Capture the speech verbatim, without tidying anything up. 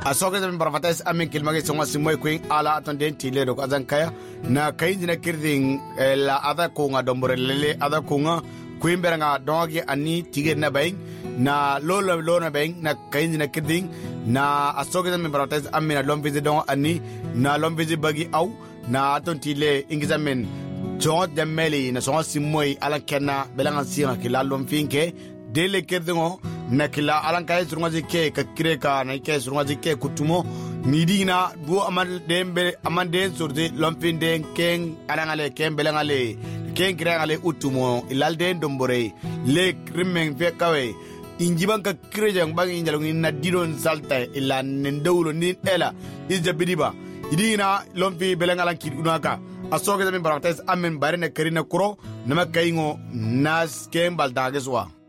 asoge zamin barfatais amin kilmage songa simoy queen ala atanden tile do azan kaya na kainjina kirding la ada kunga dombore lele ada kunga queen beranga dongi ani tige na baing na lolo lona baing na kainjina kirding na asoge zamin barfatais amin lom visit don ani na lom visit bagi au na aton tile ingizamin John Demeli na songa simoy ala kenna belanga sira kilalom finke dele kirdingo na kila alankay surungaji ke kakireka na ke surungaji ke kutumo nidina du amal dembe amande surdi lompinde ken alangale ken belangale ken kirangale utumo ilalde ndombore le krimen fe kawe injiban ka kirejang bang injalungi na didon salta ila ndewlo nin ela ijabidiba idina lompi belangalan kidunaka asoge zamin barates amen barene karina kuro nama kaingo nas ken baldageswa